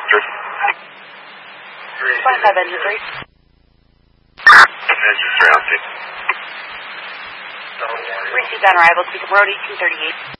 25 engine 3. Engine 3 on 6. Received on arrival to Road 1838.